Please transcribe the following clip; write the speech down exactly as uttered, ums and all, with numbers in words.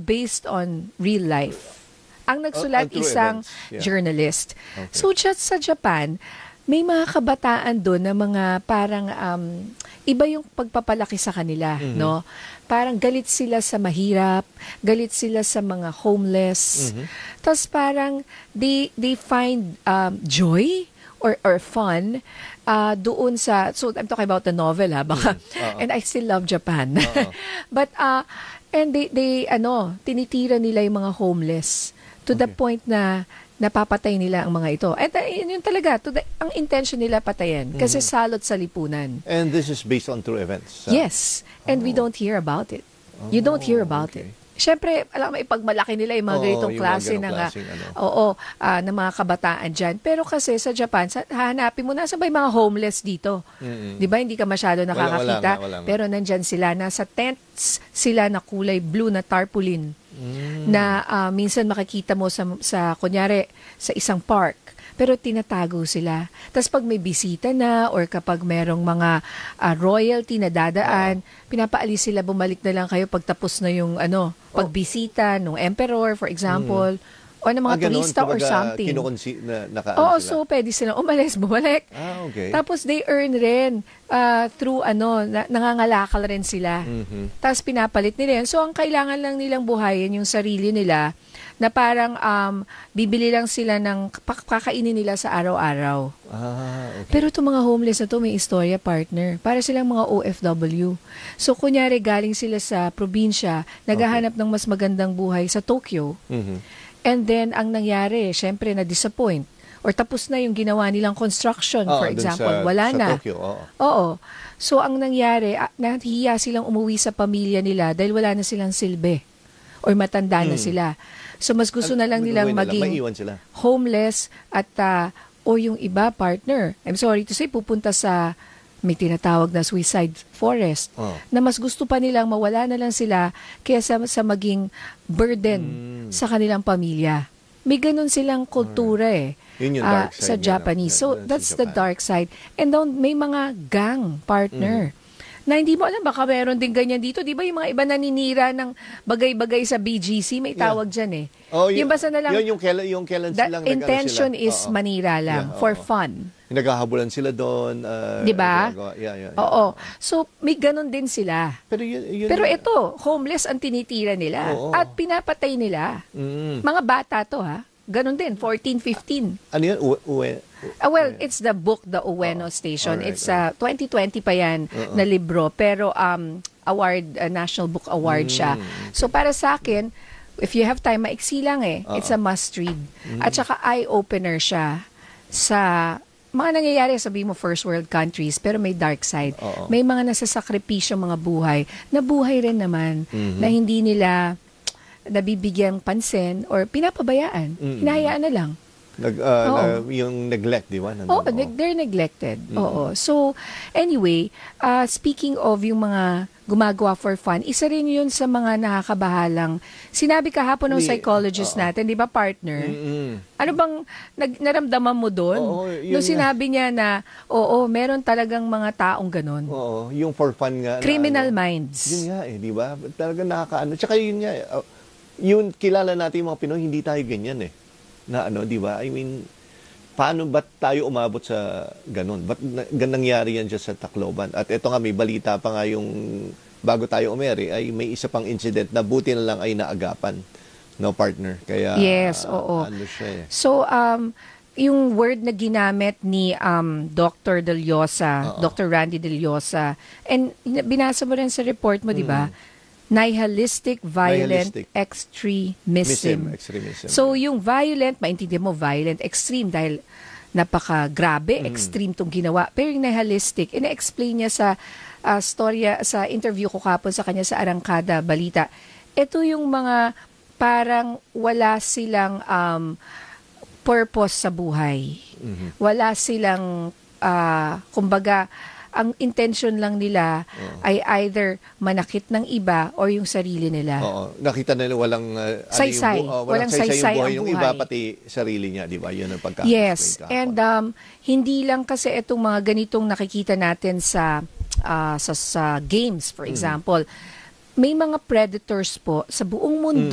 based on real life. Ang nagsulat, On- on true isang events, yeah. journalist. Okay. So, just sa Japan, may mga kabataan doon na mga parang um, iba yung pagpapalaki sa kanila, Mhm. no? Parang galit sila sa mahirap, galit sila sa mga homeless. Mhm. Tapos parang they they find um, joy or or fun uh, doon sa, so I'm talking about the novel ha, baka, Mm, oo. and I still love Japan. Oo. But uh, and they they ano, tinitira nila yung mga homeless to the Okay. point na napapatay nila ang mga ito. At uh, yun, yun talaga, to the, ang intention nila patayin kasi Mhm. salot sa lipunan. And this is based on true events. uh, Yes, and we Oh. don't hear about it. You don't hear Oh, about okay. it. Siyempre, alam mo, ipagmalaki nila yung mga Oo, ganitong yung mga klase ganong ng, ah, klaseng ano. oo, ah, ng mga kabataan dyan. Pero kasi sa Japan, sa, hahanapin mo, nasa ba yung mga homeless dito? Mm-mm. Di ba, hindi ka masyado nakakakita. wala nga, wala nga. Pero nandyan sila, nasa tents sila na kulay blue na tarpaulin. Mm. Na ah, minsan makikita mo sa, sa, kunyari, sa isang park. Pero tinatago sila. Tapos pag may bisita na or kapag merong mga ah, royalty na dadaan, pinapaalis sila, bumalik na lang kayo pag tapos na yung ano, pagbisita ng emperor, for example, o ng mga Ah, ganun, turista or kumbaga, something. kinukonsi- na, naka, Oo, ano sila. so pwede silang umalis, bumalik. Ah, okay. Tapos they earn rin ah, through ano, na, nangangalakal rin sila. Mhm. Tapos pinapalit nila yan. So ang kailangan lang nilang buhayin yung sarili nila na parang um, bibili lang sila ng pak- kakainin nila sa araw-araw. Ah, okay. Pero itong mga homeless na to may istorya, partner. Para silang mga O F W. So kunyari galing sila sa probinsya, naghahanap ng mas magandang buhay sa Tokyo. Mhm. And then ang nangyari, syempre na-disappoint. Or tapos na yung ginawa nilang construction, Oo, for dun example. sa, Wala sa na. Tokyo, oo. Oo. So ang nangyari, ah, nahihiya silang umuwi sa pamilya nila dahil wala na silang silbi. Or matanda na Hmm. sila. So mas gusto Ano- na lang ano nilang gagawin nila? maging Maiiwan sila. homeless at ah, o yung iba partner. I'm sorry to say, pupunta sa may tinatawag na suicide forest Oh. na mas gusto pa nilang mawala na lang sila kaysa sa maging burden Mm. sa kanilang pamilya. May ganun silang kultura eh. Yun yung ah, dark sa side niya, no? Japanese. Yeah, So dun sa that's the Japan. dark side. And then may mga gang partner. Na hindi mo alam, baka meron din ganyan dito. Di ba yung mga iba naninira ng bagay-bagay sa B G C, may Yeah. tawag dyan eh. Oh, yun, yung basta na lang, yun yung kailan, yung kailan the silang nag-ano intention sila. is Oo. manira lang, Yeah, for oo. fun. Naghahabulan sila doon. Uh, Di ba? ginagawa- Yeah, yeah, yeah. Oo. So, may ganun din sila. Pero yun, yun Pero ito, homeless ang tinitira nila. Oo. At pinapatay nila. Mm. Mga bata to ha. Ganun din, fourteen, fifteen. Ano yun? Uwe, uwe, Ah, well, it's the book, The Ueno Station. Alright, It's uh, twenty twenty pa yan Oo. na libro. Pero um, award, uh, National Book Award siya. Mm. So para sa akin, if you have time, maiksi lang eh. Oo. It's a must read. Mm. At saka eye-opener siya sa mga nangyayari, sabi mo first world countries, pero may dark side. Oo. May mga nasasakripisyo mga buhay na buhay rin naman Mhm. na hindi nila nabibigyang pansin or pinapabayaan. Mm. Hinahayaan na lang. nag, uh, Oo. na- yung neglect, di ba? Nandun, Oo, oo. neg- they're neglected. Mm. Oo. So, anyway, uh, speaking of yung mga gumagawa for fun, isa rin yun sa mga nakakabahalang. Sinabi kahapon ng Hindi, psychologist oo. natin, di ba partner? Mm-mm. Ano bang nag, naramdaman mo doon? Oo, yun Nung nga. sinabi niya na, oo, meron talagang mga taong ganun. Oo, yung for fun nga. na Criminal ano. minds. Yun nga eh, di ba? Talagang nakakaano. Tsaka yun nga, eh, uh, yun, kilala natin yung mga Pinoy, hindi tayo ganyan eh. Na ano, di ba? I mean, paano ba't tayo umabot sa ganun? Ba't na, gan- nangyari yan dyan sa Tacloban? At ito nga, may balita pa nga yung bago tayo umeri, ay may isa pang incident na buti na lang ay naagapan. No, partner? Kaya, Yes, ah, oo. ano siya eh. So, um, yung word na ginamit ni um, Doctor Del Llosa, Oo. Doctor Randy Del Llosa, and binasa mo rin sa report mo, di ba? Nihilistic violent Nihilistic. extremism. Mism, extremism. So, yung violent, maintindihan mo, violent, extreme, dahil napaka-grabe, Mm. extreme tong ginawa. Pero yung nihilistic, ina-explain niya sa ah, storya, sa interview ko kapon sa kanya sa Arangkada Balita. Ito yung mga parang wala silang um, purpose sa buhay. Mhm. Wala silang, ah, kumbaga, ang intention lang nila Oo. ay either manakit ng iba or yung sarili nila. Oo, nakita nila walang uh, ano Saysay. yung, bu- oh, Walang walang saysay saysay yung buhay ang ng iba buhay. pati sarili niya, di ba? Yun ang pagka Yes, and um, hindi lang kasi itong mga ganitong nakikita natin sa ah, sa, sa games, for Mm. example. May mga predators po sa buong mundo